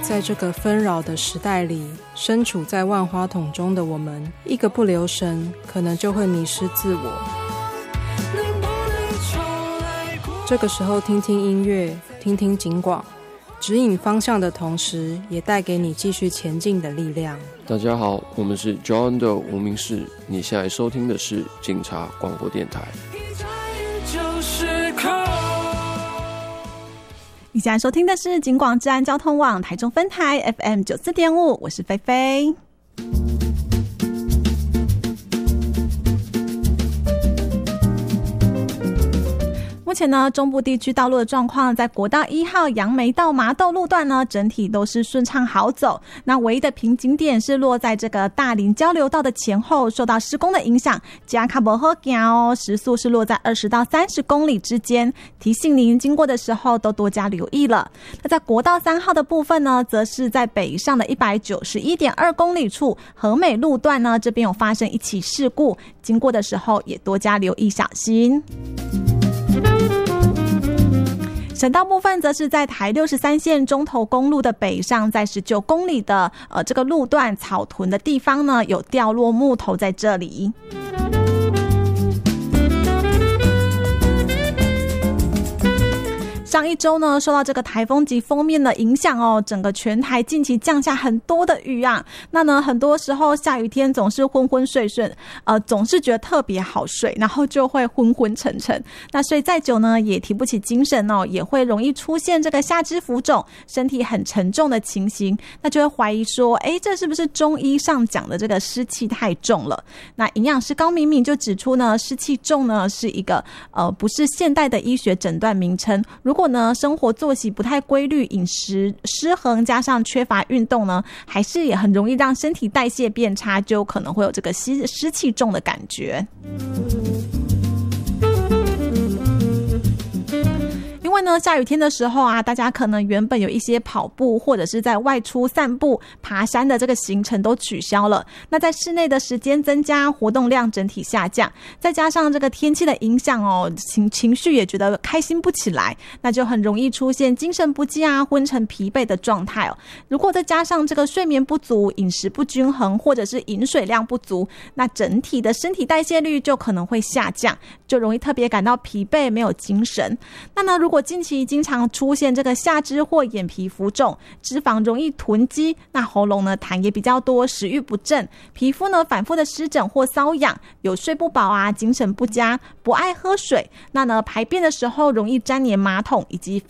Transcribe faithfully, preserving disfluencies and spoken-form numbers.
在这个纷扰的时代里，身处在万花筒中的我们，一个不留神，可能就会迷失自我。这个时候听听音乐，听听警广，指引方向的同时，也带给你继续前进的力量。 大家好，我们是 John 的无名氏，你现在收听的是警察广播电台。 你现在收听的是警广治安交通网台中分台 F M 九十四点五， 我是菲菲。目前呢，中部地区道路的状况，在国道一号杨梅到麻豆路段呢，整体都是顺畅好走。那唯一的瓶颈点是落在这个大林交流道的前后，受到施工的影响，加卡不好行哦，时速是落在二十到三十公里之间。提醒您经过的时候都多加留意了。那在国道三号的部分呢，则是在北上的一百九十一点二公里处和美路段呢，这边有发生一起事故，经过的时候也多加留意小心。省道部分则是在台六十三线中投公路的北上，在十九公里的呃这个路段草屯的地方呢，有掉落木头在这里。上一周呢，受到这个台风及锋面的影响哦，整个全台近期降下很多的雨啊。那呢，很多时候下雨天总是昏昏睡睡，呃，总是觉得特别好睡，然后就会昏昏沉沉。那睡再久呢，也提不起精神哦，也会容易出现这个下肢浮肿、身体很沉重的情形。那就会怀疑说，哎，这是不是中医上讲的这个湿气太重了？那营养师高敏敏就指出呢，湿气重呢是一个呃不是现代的医学诊断名称。如果呢生活作息不太规律，饮食失衡，加上缺乏运动呢，还是也很容易让身体代谢变差，就可能会有这个湿湿气重的感觉。因为呢，下雨天的时候啊，大家可能原本有一些跑步或者是在外出散步、爬山的这个行程都取消了。那在室内的时间增加，活动量整体下降，再加上这个天气的影响哦，情情绪也觉得开心不起来，那就很容易出现精神不济啊、昏沉疲惫的状态哦。如果再加上这个睡眠不足、饮食不均衡，或者是饮水量不足，那整体的身体代谢率就可能会下降，就容易特别感到疲惫、没有精神。那呢，如果近期经常出现这个下肢或眼皮浮肿，脂肪容易囤积，那喉咙呢痰也比较多，食欲不振，皮肤呢反复的湿疹或瘙痒，有睡不饱啊，精神不佳，不爱喝水，那呢排便的时候容易沾黏马桶以及